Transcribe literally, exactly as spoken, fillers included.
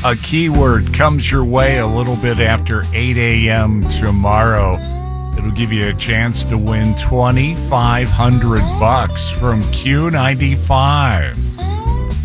A keyword comes your way a little bit after eight a.m. tomorrow. It'll give you a chance to win twenty-five hundred bucks from Q ninety-five.